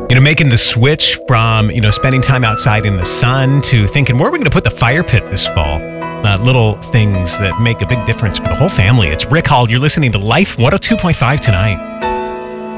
Making the switch from, spending time outside in the sun to thinking, where are we going to put the fire pit this fall? Little things that make a big difference for the whole family. It's Rick Hall. You're listening to Life 102.5 tonight.